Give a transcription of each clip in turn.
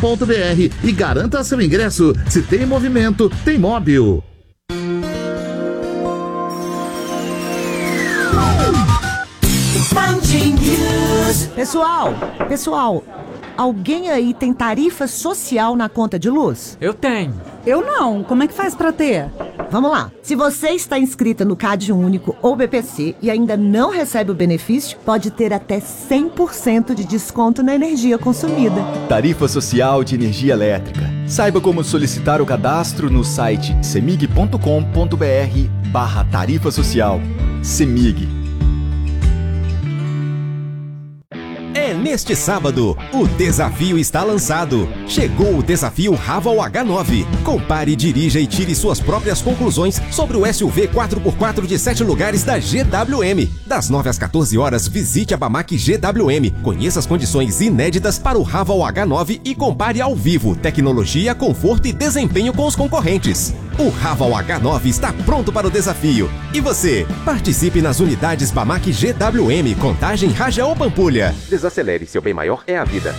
e garanta seu ingresso. Se tem movimento, tem móvel. Pessoal, alguém aí tem tarifa social na conta de luz? Eu tenho. Eu não. Como é que faz pra ter? Vamos lá. Se você está inscrita no CAD Único ou BPC e ainda não recebe o benefício, pode ter até 100% de desconto na energia consumida. Tarifa Social de Energia Elétrica. Saiba como solicitar o cadastro no site cemig.com.br/tarifa social. Cemig. Neste sábado, o desafio está lançado. Chegou o desafio Raval H9. Compare, dirija e tire suas próprias conclusões sobre o SUV 4x4 de 7 lugares da GWM. Das 9 às 14 horas, visite a Bamac GWM. Conheça as condições inéditas para o Raval H9 e compare ao vivo tecnologia, conforto e desempenho com os concorrentes. O Raval H9 está pronto para o desafio. E você? Participe nas unidades Bamac GWM, Contagem, Rajão ou Pampulha. Desacelere, seu bem maior é a vida.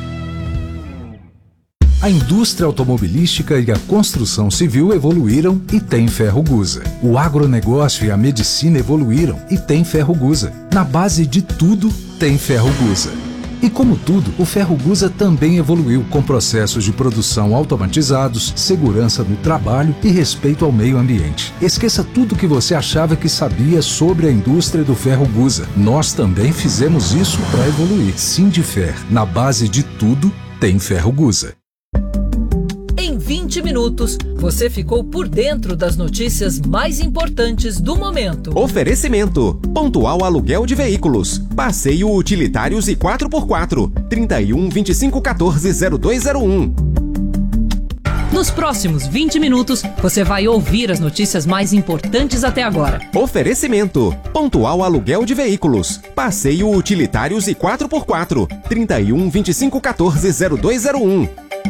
A indústria automobilística e a construção civil evoluíram e tem Ferrogusa. O agronegócio e a medicina evoluíram e tem Ferrogusa. Na base de tudo, tem Ferrogusa. E como tudo, o Ferrogusa também evoluiu com processos de produção automatizados, segurança no trabalho e respeito ao meio ambiente. Esqueça tudo que você achava que sabia sobre a indústria do Ferrogusa. Nós também fizemos isso para evoluir. Sindifer, na base de tudo, tem Ferrogusa. Em 20 minutos, você ficou por dentro das notícias mais importantes do momento. Oferecimento: Pontual Aluguel de Veículos, Passeio Utilitários e 4x4, 31 25 14 0201. Nos próximos 20 minutos, você vai ouvir as notícias mais importantes até agora. Oferecimento: Pontual Aluguel de Veículos, Passeio Utilitários e 4x4, 31 25 14 0201.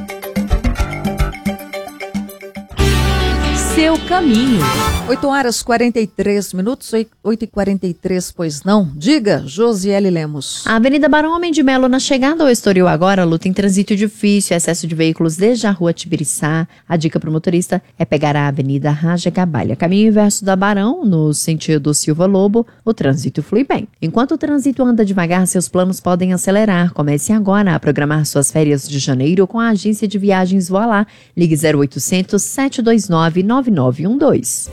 Seu caminho. 8 horas 43 minutos, 8h43, pois não? Diga, Josiele Lemos. A Avenida Barão Homem de Melo, na chegada ao Estoril agora, luta em trânsito difícil, excesso de veículos desde a rua Tibiriçá. A dica para o motorista é pegar a Avenida Raja Gabalha. Caminho inverso da Barão, no sentido Silva Lobo, o trânsito flui bem. Enquanto o trânsito anda devagar, seus planos podem acelerar. Comece agora a programar suas férias de janeiro com a agência de viagens Voilá. Ligue 0800 729 9912.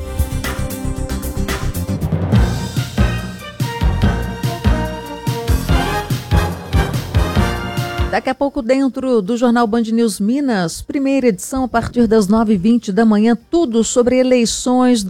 Daqui a pouco, dentro do Jornal Band News Minas, primeira edição a partir das 9h20 da manhã, tudo sobre eleições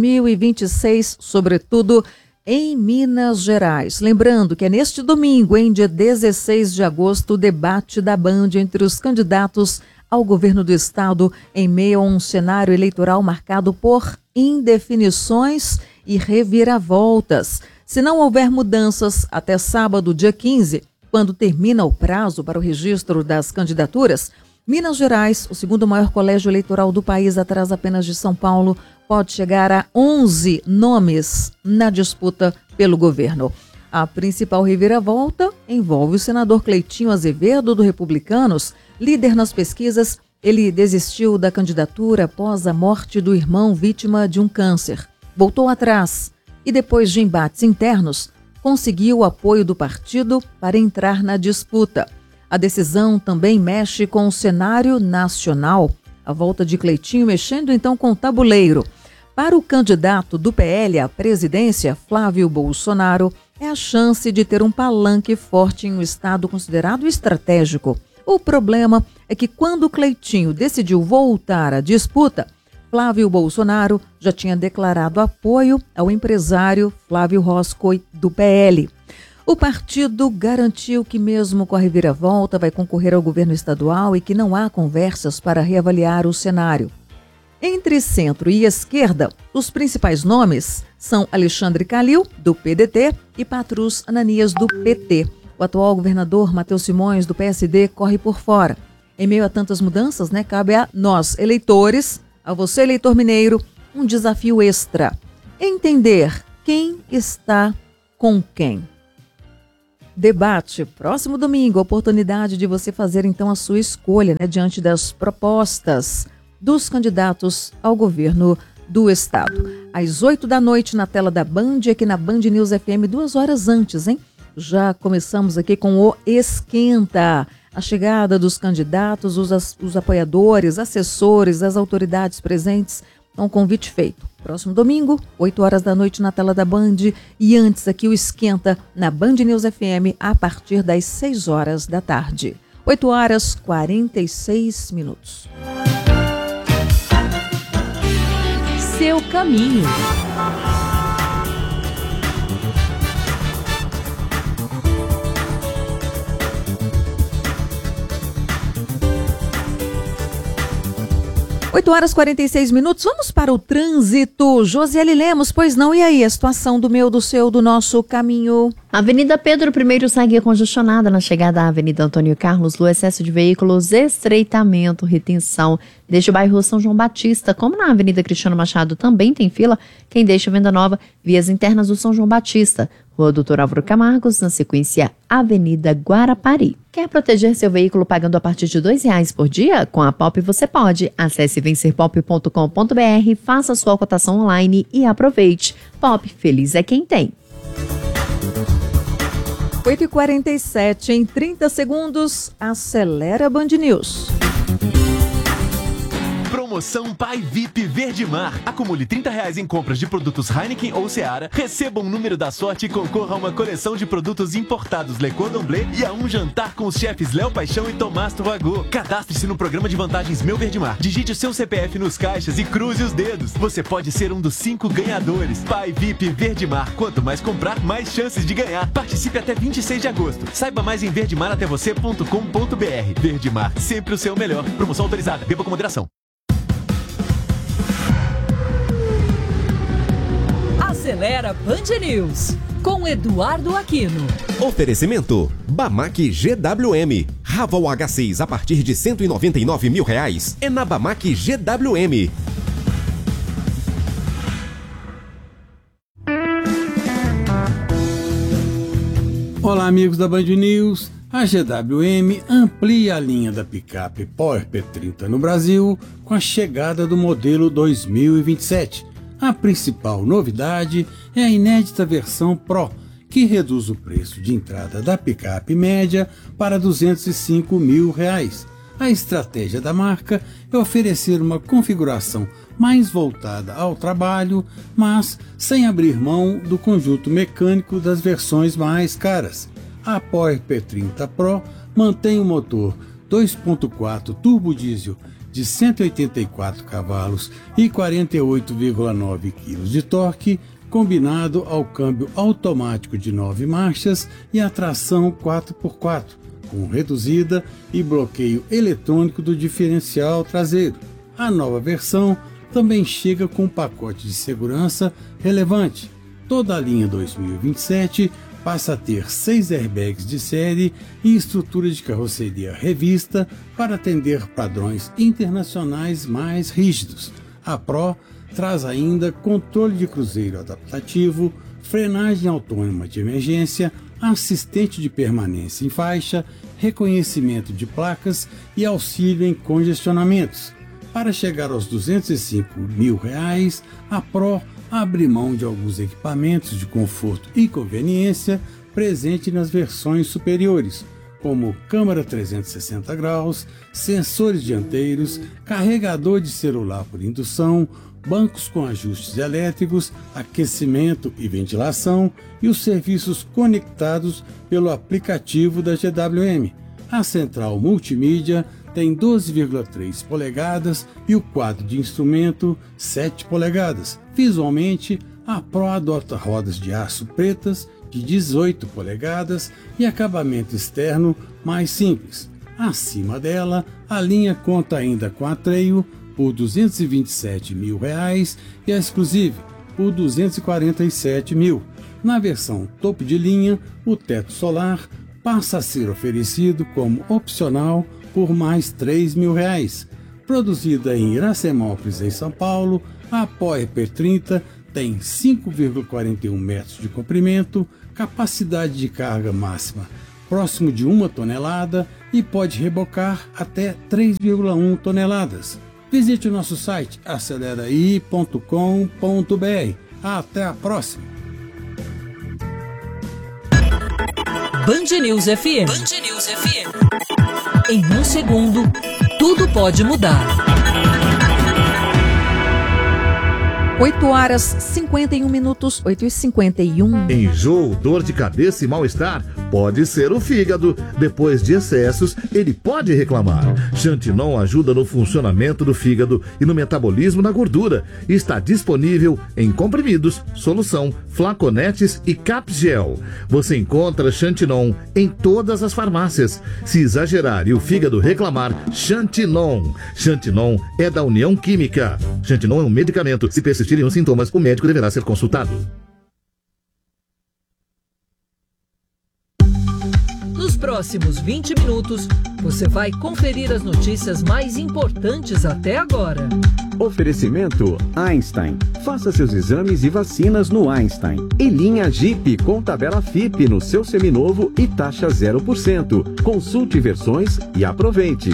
2026, sobretudo em Minas Gerais. Lembrando que é neste domingo, em dia 16 de agosto, o debate da Band entre os candidatos ao governo do estado em meio a um cenário eleitoral marcado por indefinições e reviravoltas. Se não houver mudanças até sábado, dia 15, quando termina o prazo para o registro das candidaturas, Minas Gerais, o segundo maior colégio eleitoral do país, atrás apenas de São Paulo, pode chegar a 11 nomes na disputa pelo governo. A principal reviravolta envolve o senador Cleitinho Azevedo, do Republicanos, líder nas pesquisas. Ele desistiu da candidatura após a morte do irmão vítima de um câncer. Voltou atrás e, depois de embates internos, conseguiu o apoio do partido para entrar na disputa. A decisão também mexe com o cenário nacional. A volta de Cleitinho mexendo então com o tabuleiro. Para o candidato do PL à presidência, Flávio Bolsonaro, é a chance de ter um palanque forte em um estado considerado estratégico. O problema é que quando Cleitinho decidiu voltar à disputa, Flávio Bolsonaro já tinha declarado apoio ao empresário Flávio Roscoe, do PL. O partido garantiu que mesmo com a reviravolta vai concorrer ao governo estadual e que não há conversas para reavaliar o cenário. Entre centro e esquerda, os principais nomes são Alexandre Calil, do PDT, e Patrus Ananias, do PT. O atual governador Matheus Simões, do PSD, corre por fora. Em meio a tantas mudanças, cabe a nós, eleitores, a você, eleitor mineiro, um desafio extra. Entender quem está com quem. Debate, próximo domingo, oportunidade de você fazer então a sua escolha, né, diante das propostas dos candidatos ao governo do estado. Às 8h na tela da Band, aqui na Band News FM, 2 horas antes, hein? Já começamos aqui com o Esquenta. A chegada dos candidatos, os apoiadores, assessores, as autoridades presentes. Um convite feito. Próximo domingo, 8h na tela da Band. E antes aqui o Esquenta na Band News FM a partir das 6h. 8h46. Seu caminho. Oito horas 46 minutos, vamos para o trânsito. Josiele Lemos, pois não, e aí a situação do meu, do seu, do nosso caminho? Avenida Pedro I segue congestionada na chegada à Avenida Antônio Carlos Lu, excesso de veículos, estreitamento, retenção. Desde o bairro São João Batista, como na Avenida Cristiano Machado também tem fila, quem deixa Venda Nova, vias internas do São João Batista, Rua Doutor Álvaro Camargos, na sequência Avenida Guarapari. Quer proteger seu veículo pagando a partir de R$2 por dia? Com a Pop você pode. Acesse vencerpop.com.br, faça sua cotação online e aproveite. Pop, feliz é quem tem. 8h47, em 30 segundos, acelera Band News. Promoção Pai VIP Verdemar. Acumule R$30 em compras de produtos Heineken ou Seara, receba um número da sorte e concorra a uma coleção de produtos importados Le Cordon Bleu e a um jantar com os chefes Léo Paixão e Tomás Troagô. Cadastre-se no programa de vantagens Meu Verdemar. Digite o seu CPF nos caixas e cruze os dedos. Você pode ser um dos 5 ganhadores. Pai VIP Verdemar. Quanto mais comprar, mais chances de ganhar. Participe até 26 de agosto. Saiba mais em verdemaratevocê.com.br. Verdemar, sempre o seu melhor. Promoção autorizada. Beba com moderação. Acelera Band News, com Eduardo Aquino. Oferecimento, Bamac GWM. Raval H6 a partir de R$199 mil. É na Bamac GWM. Olá, amigos da Band News. A GWM amplia a linha da picape Power P30 no Brasil com a chegada do modelo 2027. A principal novidade é a inédita versão Pro, que reduz o preço de entrada da picape média para R$205 mil. A estratégia da marca é oferecer uma configuração mais voltada ao trabalho, mas sem abrir mão do conjunto mecânico das versões mais caras. A Power P30 Pro mantém o motor 2.4 turbo diesel de 184 cavalos e 48,9 kg de torque, combinado ao câmbio automático de 9 marchas e a tração 4x4, com reduzida e bloqueio eletrônico do diferencial traseiro. A nova versão também chega com um pacote de segurança relevante. Toda a linha 2027 passa a ter 6 airbags de série e estrutura de carroceria revista para atender padrões internacionais mais rígidos. A Pro traz ainda controle de cruzeiro adaptativo, frenagem autônoma de emergência, assistente de permanência em faixa, reconhecimento de placas e auxílio em congestionamentos. Para chegar aos R$205 mil, a Pro abre mão de alguns equipamentos de conforto e conveniência presente nas versões superiores, como câmera 360 graus, sensores dianteiros, carregador de celular por indução, bancos com ajustes elétricos, aquecimento e ventilação e os serviços conectados pelo aplicativo da GWM. A central multimídia tem 12,3 polegadas e o quadro de instrumento 7 polegadas. Visualmente, a Pro adota rodas de aço pretas de 18 polegadas e acabamento externo mais simples. Acima dela, a linha conta ainda com a Trail por R$227 mil e a Exclusive por R$247 mil. Na versão topo de linha, o teto solar passa a ser oferecido como opcional por mais R$3 mil. Produzida em Iracemápolis, em São Paulo, a Power P30 tem 5,41 metros de comprimento, capacidade de carga máxima próximo de 1 tonelada e pode rebocar até 3,1 toneladas. Visite o nosso site aceleraí.com.br. Até a próxima! Band News FM. Band News FM. Em um segundo, tudo pode mudar. 8h51, 8h51. Enjoo, dor de cabeça e mal-estar? Pode ser o fígado. Depois de excessos, ele pode reclamar. Xantinon ajuda no funcionamento do fígado e no metabolismo da gordura. Está disponível em comprimidos, solução, flaconetes e capgel. Você encontra Xantinon em todas as farmácias. Se exagerar e o fígado reclamar, Xantinon. Xantinon é da União Química. Xantinon é um medicamento. Se persistirem os sintomas, o médico deverá ser consultado. Nos próximos 20 minutos, você vai conferir as notícias mais importantes até agora. Oferecimento Einstein. Faça seus exames e vacinas no Einstein. E linha Jeep com tabela FIP no seu seminovo e taxa 0%. Consulte versões e aproveite.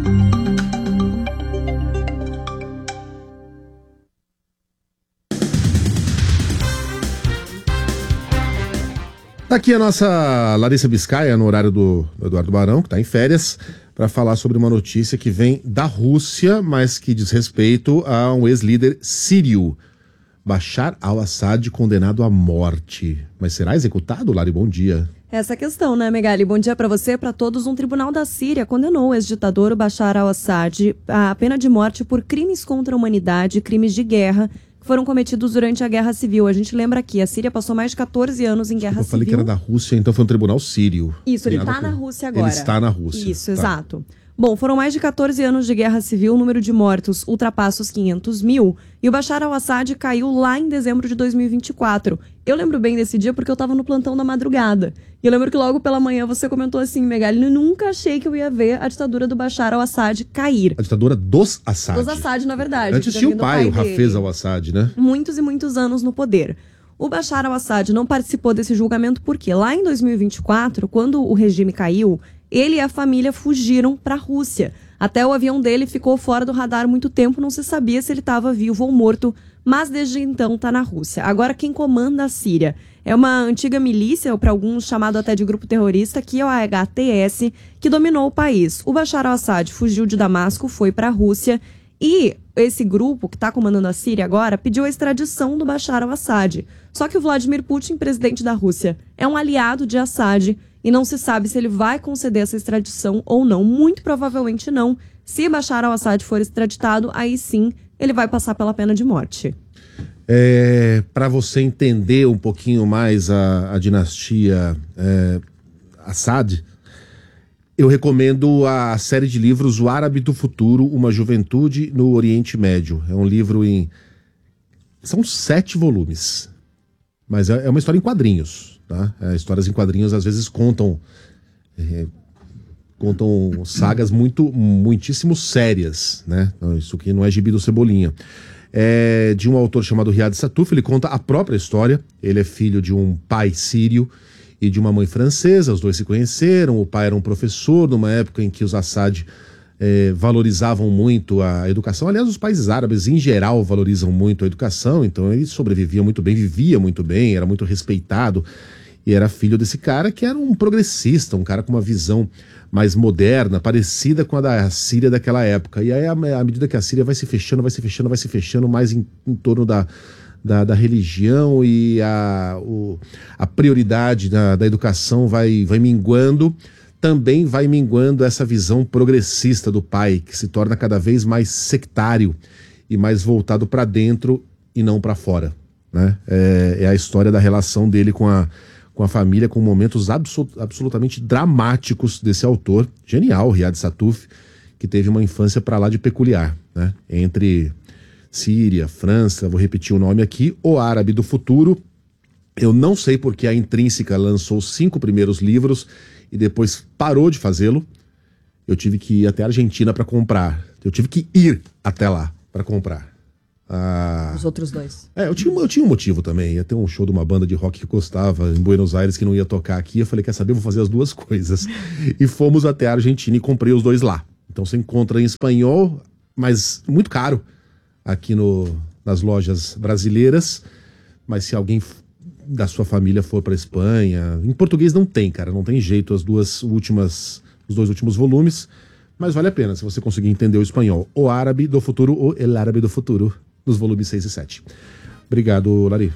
Aqui a nossa Larissa Biscaia, no horário do Eduardo Barão, que está em férias, para falar sobre uma notícia que vem da Rússia, mas que diz respeito a um ex-líder sírio, Bashar al-Assad, condenado à morte. Mas será executado, Lari? Bom dia. Essa questão, né, Megali? Bom dia para você e para todos. Um tribunal da Síria condenou o ex-ditador Bashar al-Assad à pena de morte por crimes contra a humanidade, crimes de guerra, foram cometidos durante a Guerra Civil. A gente lembra aqui, a Síria passou mais de 14 anos em guerra civil. Eu falei que era da Rússia, então foi um tribunal sírio. Isso, ele está na Rússia agora. Ele está na Rússia. Isso, tá. Exato. Bom, foram mais de 14 anos de guerra civil, o número de mortos ultrapassa os 500 mil, e o Bashar al-Assad caiu lá em dezembro de 2024. Eu lembro bem desse dia porque eu estava no plantão da madrugada. E eu lembro que logo pela manhã você comentou assim, Megali, eu nunca achei que eu ia ver a ditadura do Bashar al-Assad cair. A ditadura dos Assad. Dos Assad, na verdade. Antes tinha o pai, o Hafez al-Assad, né? Muitos e muitos anos no poder. O Bashar al-Assad não participou desse julgamento porque lá em 2024, quando o regime caiu, ele e a família fugiram para a Rússia. Até o avião dele ficou fora do radar muito tempo, não se sabia se ele estava vivo ou morto, mas desde então está na Rússia. Agora quem comanda a Síria é uma antiga milícia, ou para alguns chamado até de grupo terrorista, que é o HTS, que dominou o país. O Bashar al-Assad fugiu de Damasco, foi para a Rússia e esse grupo que está comandando a Síria agora pediu a extradição do Bashar al-Assad. Só que o Vladimir Putin, presidente da Rússia, é um aliado de Assad e não se sabe se ele vai conceder essa extradição ou não. Muito provavelmente não. Se Bashar al-Assad for extraditado, aí sim ele vai passar pela pena de morte. Para você entender um pouquinho mais a dinastia Assad, eu recomendo a série de livros O Árabe do Futuro, Uma Juventude no Oriente Médio. É um livro são 7 volumes, mas é uma história em quadrinhos. Tá? Histórias em quadrinhos às vezes contam sagas muitíssimo sérias, né? Isso aqui não é gibi do Cebolinha. É de um autor chamado Riad Sattouf. Ele conta a própria história. Ele é filho de um pai sírio e de uma mãe francesa. Os dois se conheceram. O pai era um professor numa época em que os Assad valorizavam muito a educação. Aliás, os países árabes em geral valorizam muito a educação, então ele sobrevivia muito bem, vivia muito bem, era muito respeitado, e era filho desse cara que era um progressista, um cara com uma visão mais moderna, parecida com a da Síria daquela época. E aí, à medida que a Síria vai se fechando mais em torno da religião, e a prioridade da educação vai minguando, também vai minguando essa visão progressista do pai, que se torna cada vez mais sectário e mais voltado para dentro e não para fora, né? É a história da relação dele com a família, com momentos absolutamente dramáticos desse autor genial, Riad Sattouf, que teve uma infância para lá de peculiar, né? Entre Síria, França, vou repetir o nome aqui, O Árabe do Futuro. Eu não sei porque a Intrínseca lançou os 5 primeiros livros e depois parou de fazê-lo. Eu tive que ir até a Argentina para comprar. Eu tive que ir até lá para comprar. Os outros dois. Eu tinha um motivo também. Ia ter um show de uma banda de rock que eu gostava em Buenos Aires que não ia tocar aqui. Eu falei, quer saber, vou fazer as duas coisas. E fomos até a Argentina e comprei os dois lá. Então você encontra em espanhol, mas muito caro aqui nas lojas brasileiras. Mas se alguém da sua família for para Espanha, em português não tem, cara, não tem jeito os dois últimos volumes, mas vale a pena se você conseguir entender o espanhol. O Árabe do Futuro ou El Árabe do Futuro, dos volumes 6 e 7. Obrigado, Lari.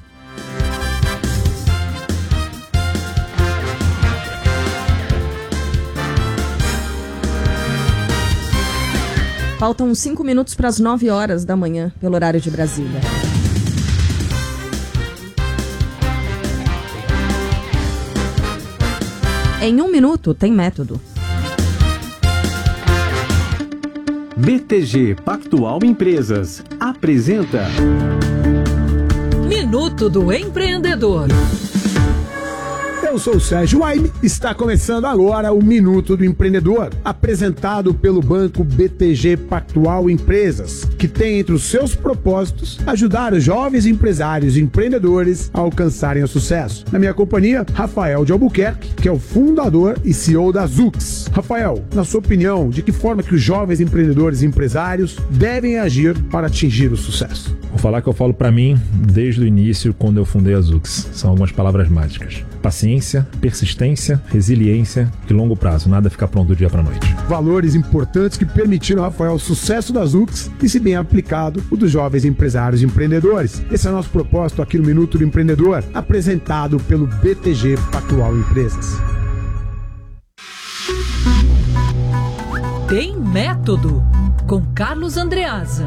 Faltam 5 minutos para as 9 horas da manhã, pelo horário de Brasília. Em 1 minuto, tem método. BTG Pactual Empresas apresenta Minuto do Empreendedor. Eu sou o Sérgio Waime, está começando agora o Minuto do Empreendedor, apresentado pelo banco BTG Pactual Empresas, que tem entre os seus propósitos ajudar os jovens empresários e empreendedores a alcançarem o sucesso. Na minha companhia, Rafael de Albuquerque, que é o fundador e CEO da Zux. Rafael, na sua opinião, de que forma que os jovens empreendedores e empresários devem agir para atingir o sucesso? Vou falar que eu falo para mim desde o início, quando eu fundei a Zux. São algumas palavras mágicas. Paciência, persistência, resiliência e longo prazo. Nada fica pronto do dia para a noite. Valores importantes que permitiram, Rafael, o sucesso da Zux e, se bem aplicado, o dos jovens empresários e empreendedores. Esse é o nosso propósito aqui no Minuto do Empreendedor, apresentado pelo BTG Pactual Empresas. Tem método, com Carlos Andreasa.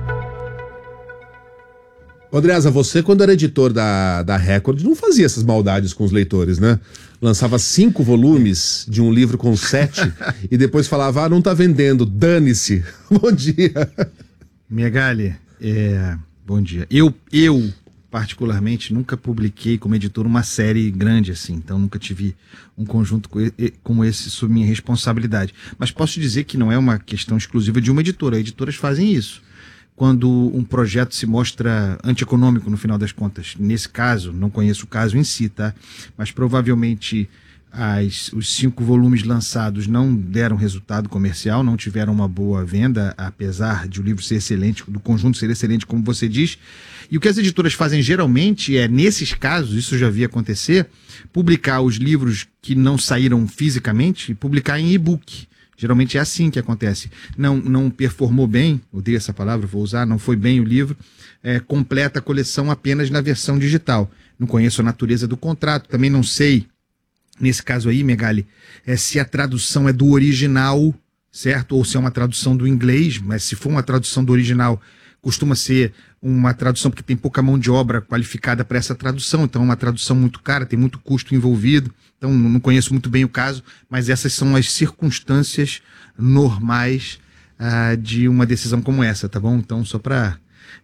Andreasa, você, quando era editor da Record, não fazia essas maldades com os leitores, né? Lançava 5 volumes de um livro com 7 e depois falava, não tá vendendo, dane-se. Bom dia. Megali, bom dia. Eu, particularmente, nunca publiquei como editor uma série grande assim, então nunca tive um conjunto como esse sob minha responsabilidade. Mas posso dizer que não é uma questão exclusiva de uma editora, editoras fazem isso. Quando um projeto se mostra antieconômico no final das contas. Nesse caso, não conheço o caso em si, tá? Mas provavelmente os 5 volumes lançados não deram resultado comercial, não tiveram uma boa venda, apesar de o livro ser excelente, do conjunto ser excelente, como você diz. E o que as editoras fazem geralmente é, nesses casos, isso já vi acontecer, publicar os livros que não saíram fisicamente e publicar em e-book. Geralmente é assim que acontece. Não performou bem, odeio essa palavra, vou usar, não foi bem o livro, completa a coleção apenas na versão digital. Não conheço a natureza do contrato, também não sei, nesse caso aí, Megali, se a tradução é do original, certo? Ou se é uma tradução do inglês, mas se for uma tradução do original, costuma ser uma tradução porque tem pouca mão de obra qualificada para essa tradução, então é uma tradução muito cara, tem muito custo envolvido, então não conheço muito bem o caso, mas essas são as circunstâncias normais de uma decisão como essa, tá bom? Então só para...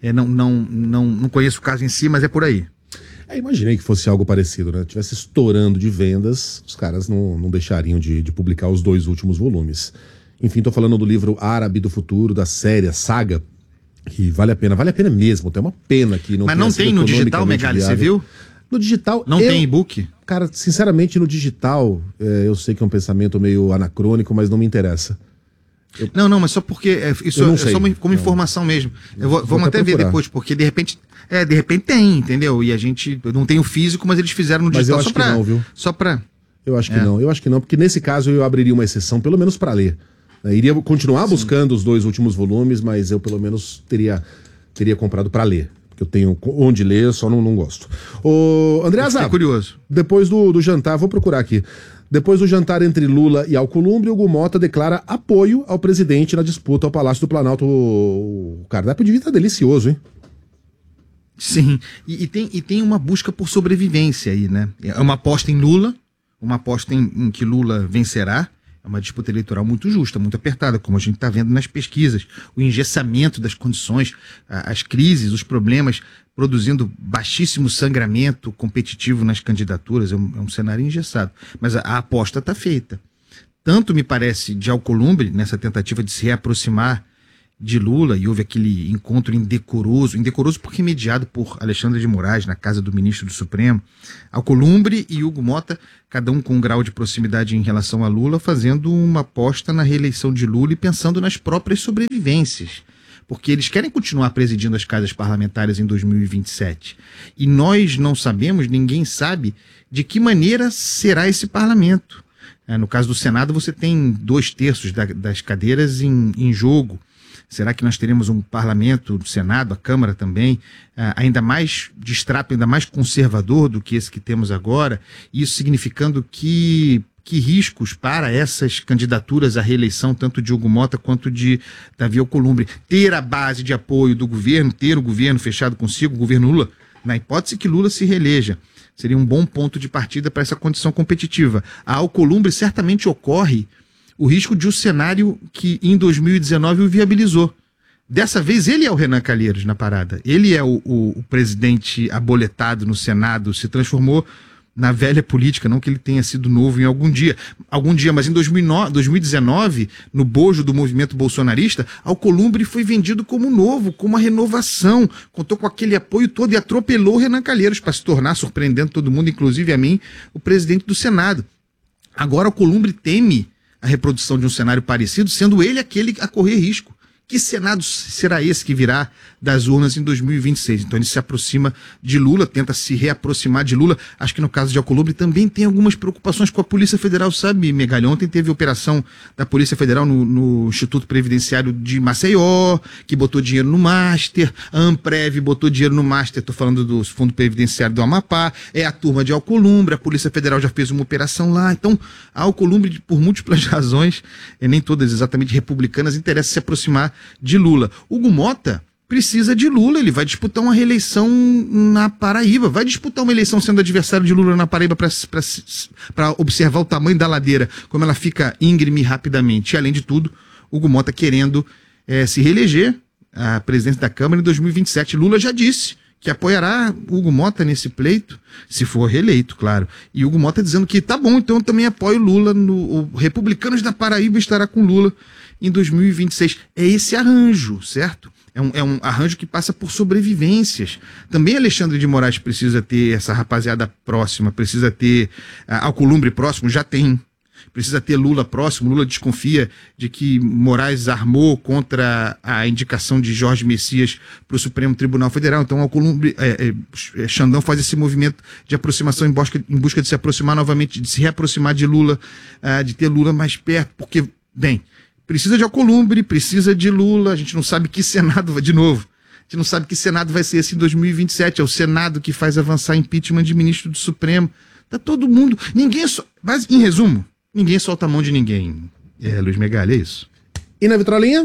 não conheço o caso em si, mas é por aí. Imaginei que fosse algo parecido, né? Tivesse estourando de vendas, os caras não deixariam de publicar os 2 últimos volumes. Enfim, tô falando do livro Árabe do Futuro, da série, a saga, que vale a pena mesmo, tem uma pena que não. Mas não tem no digital, Megali, você viu? No digital... Não tem e-book? Cara, sinceramente, no digital, eu sei que é um pensamento meio anacrônico, mas não me interessa. Não, mas só porque isso é só como informação mesmo. Vamos até ver depois, porque de repente tem, entendeu? E a gente não tem o físico, mas eles fizeram no digital só pra... Só pra... Eu acho que não, porque nesse caso eu abriria uma exceção, pelo menos para ler. Iria continuar buscando os 2 últimos volumes, mas eu pelo menos teria comprado para ler. Porque eu tenho onde ler, só não gosto. Ô, Andreasa, fiquei curioso. Depois do jantar, vou procurar aqui. Depois do jantar entre Lula e Alcolumbre, Hugo Mota declara apoio ao presidente na disputa ao Palácio do Planalto. O cardápio de vida tá delicioso, hein? Sim, e tem uma busca por sobrevivência aí, né? É uma aposta em Lula, uma aposta em que Lula vencerá. É uma disputa eleitoral muito justa, muito apertada, como a gente está vendo nas pesquisas. O engessamento das condições, as crises, os problemas, produzindo baixíssimo sangramento competitivo nas candidaturas. É um cenário engessado. Mas a aposta está feita. Tanto, me parece, de Alcolumbre, nessa tentativa de se reaproximar de Lula, e houve aquele encontro indecoroso porque mediado por Alexandre de Moraes na casa do ministro do Supremo, Alcolumbre e Hugo Mota, cada um com um grau de proximidade em relação a Lula, fazendo uma aposta na reeleição de Lula e pensando nas próprias sobrevivências, porque eles querem continuar presidindo as casas parlamentares em 2027. E nós não sabemos, ninguém sabe, de que maneira será esse parlamento. No caso do Senado, você tem 2/3 das cadeiras em jogo. Será que nós teremos um parlamento, o Senado, a Câmara também, ainda mais de extrato, ainda mais conservador do que esse que temos agora? Isso significando que riscos para essas candidaturas à reeleição, tanto de Hugo Mota quanto de Davi Alcolumbre? Ter a base de apoio do governo, ter o governo fechado consigo, o governo Lula, na hipótese que Lula se reeleja, seria um bom ponto de partida para essa condição competitiva. A Alcolumbre certamente ocorre o risco de um cenário que em 2019 o viabilizou. Dessa vez ele é o Renan Calheiros na parada. Ele é o presidente aboletado no Senado, se transformou na velha política, não que ele tenha sido novo em algum dia, mas em 2019, no bojo do movimento bolsonarista, Alcolumbre foi vendido como novo, como uma renovação, contou com aquele apoio todo e atropelou o Renan Calheiros para se tornar, surpreendendo todo mundo, inclusive a mim, o presidente do Senado. Agora Alcolumbre teme a reprodução de um cenário parecido, sendo ele aquele a correr risco. Que Senado será esse que virá das urnas em 2026? Então ele se aproxima de Lula, tenta se reaproximar de Lula. Acho que no caso de Alcolumbre também tem algumas preocupações com a Polícia Federal, sabe, Megali? Ontem teve operação da Polícia Federal no Instituto Previdenciário de Maceió, que botou dinheiro no Master, a Amprev botou dinheiro no Master, estou falando do Fundo Previdenciário do Amapá, é a turma de Alcolumbre, a Polícia Federal já fez uma operação lá. Então a Alcolumbre, por múltiplas razões, nem todas exatamente republicanas, interessa se aproximar de Lula. Hugo Mota precisa de Lula, ele vai disputar uma reeleição na Paraíba, vai disputar uma eleição sendo adversário de Lula na Paraíba para observar o tamanho da ladeira, como ela fica íngreme rapidamente. E, além de tudo, Hugo Mota querendo se reeleger a presidência da Câmara em 2027. Lula já disse que apoiará Hugo Mota nesse pleito, se for reeleito, claro. E Hugo Mota dizendo que tá bom, então eu também apoio Lula, o Republicanos da Paraíba estará com Lula em 2026. É esse arranjo, certo? É um arranjo que passa por sobrevivências. Também Alexandre de Moraes precisa ter essa rapaziada próxima, precisa ter Alcolumbre próximo, já tem. Precisa ter Lula próximo. Lula desconfia de que Moraes armou contra a indicação de Jorge Messias para o Supremo Tribunal Federal. Então, Alcolumbre, Xandão faz esse movimento de aproximação em busca de se aproximar novamente, de se reaproximar de Lula, de ter Lula mais perto, porque, bem, precisa de Alcolumbre, precisa de Lula, a gente não sabe que Senado, de novo, a gente não sabe que Senado vai ser esse em 2027, é o Senado que faz avançar impeachment de ministro do Supremo. Tá todo mundo, mas em resumo, ninguém solta a mão de ninguém. Luiz Megali, é isso. E na vitrolinha?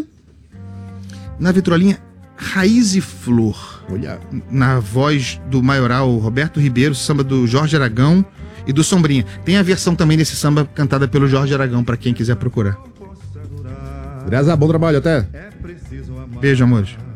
Na vitrolinha, Raiz e Flor. Olha. Na voz do maioral Roberto Ribeiro, samba do Jorge Aragão e do Sombrinha. Tem a versão também desse samba cantada pelo Jorge Aragão, para quem quiser procurar. Graças, bom trabalho, até. Beijo, amores.